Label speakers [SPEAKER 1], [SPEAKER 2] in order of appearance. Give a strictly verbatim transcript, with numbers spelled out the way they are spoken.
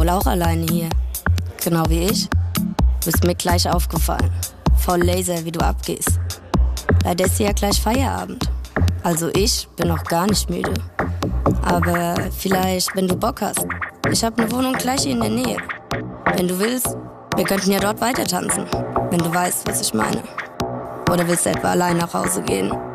[SPEAKER 1] wohl auch alleine hier. Genau wie ich. Du bist mir gleich aufgefallen. Voll Laser, wie du abgehst. Leider ist hier ja gleich Feierabend. Also ich bin noch gar nicht müde. Aber vielleicht, wenn du Bock hast. Ich habe eine Wohnung gleich hier in der Nähe. Wenn du willst, wir könnten ja dort weiter tanzen. Wenn du weißt, was ich meine. Oder willst du etwa allein nach Hause gehen?